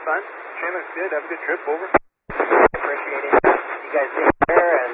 fine. Chain looks good. Have a good trip. Over. Appreciate it. You guys take care, and